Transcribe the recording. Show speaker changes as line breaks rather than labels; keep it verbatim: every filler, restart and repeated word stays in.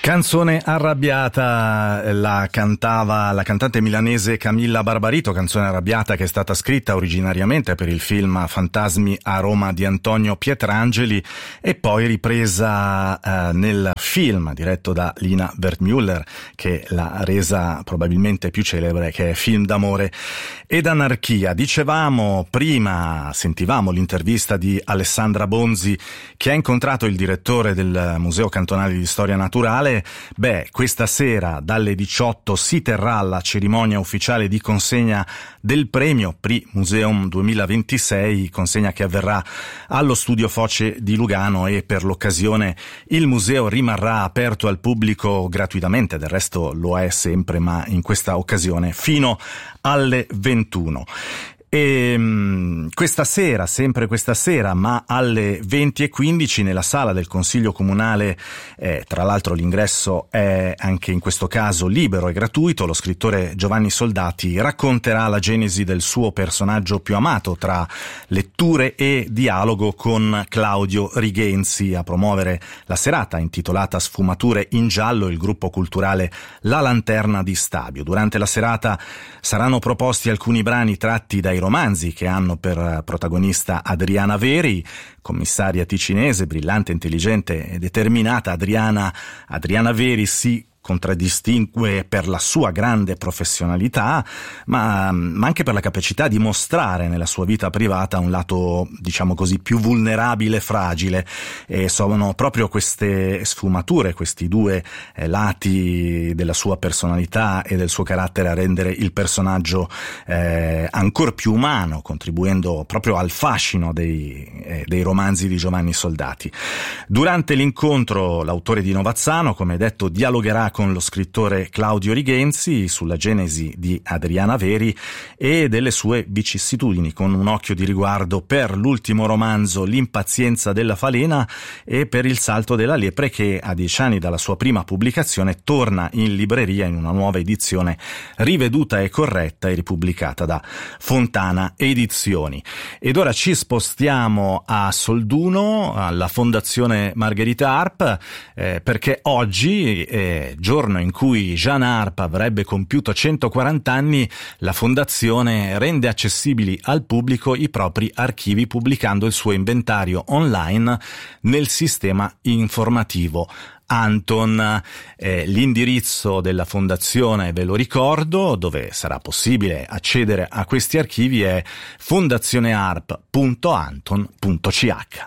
Canzone arrabbiata, la cantava la cantante milanese Camilla Barbarito, Canzone arrabbiata che è stata scritta originariamente per il film Fantasmi a Roma di Antonio Pietrangeli e poi ripresa eh, nel film diretto da Lina Wertmüller, che l'ha resa probabilmente più celebre, che è Film d'amore ed anarchia. Dicevamo prima, sentivamo l'intervista di Alessandra Bonzi che ha incontrato il direttore del Museo Cantonale di Storia Naturale. Beh, questa sera dalle diciotto si terrà la cerimonia ufficiale di consegna del premio Prix Museum duemilaventisei, consegna che avverrà allo Studio Foce di Lugano, e per l'occasione il museo rimarrà aperto al pubblico gratuitamente, del resto lo è sempre, ma in questa occasione fino alle ventuno. E mh, questa sera, sempre questa sera, ma alle venti e quindici nella sala del Consiglio Comunale, eh, tra l'altro l'ingresso è anche in questo caso libero e gratuito, lo scrittore Giovanni Soldati racconterà la genesi del suo personaggio più amato tra letture e dialogo con Claudio Righenzi. A promuovere la serata intitolata Sfumature in giallo il gruppo culturale La Lanterna di Stabio. Durante la serata saranno proposti alcuni brani tratti dai romanzi che hanno per protagonista Adriana Veri, commissaria ticinese, brillante, intelligente e determinata. Adriana, Adriana Veri si contraddistingue per la sua grande professionalità, ma, ma anche per la capacità di mostrare nella sua vita privata un lato, diciamo così, più vulnerabile e fragile, e sono proprio queste sfumature, questi due eh, lati della sua personalità e del suo carattere a rendere il personaggio eh, ancor più umano, contribuendo proprio al fascino dei, eh, dei romanzi di Giovanni Soldati. Durante l'incontro l'autore di Novazzano, come detto, dialogherà con lo scrittore Claudio Righenzi sulla genesi di Adriana Veri e delle sue vicissitudini, con un occhio di riguardo per l'ultimo romanzo L'impazienza della falena e per Il salto della lepre, che a dieci anni dalla sua prima pubblicazione torna in libreria in una nuova edizione riveduta e corretta e ripubblicata da Fontana Edizioni. Ed ora ci spostiamo a Solduno, alla Fondazione Margherita Arp, eh, perché oggi è giorno in cui Jeanne Arp avrebbe compiuto centoquaranta anni. La fondazione rende accessibili al pubblico i propri archivi pubblicando il suo inventario online nel sistema informativo Anton. Eh, l'indirizzo della fondazione, ve lo ricordo, dove sarà possibile accedere a questi archivi, è fondazionearp punto anton punto c h.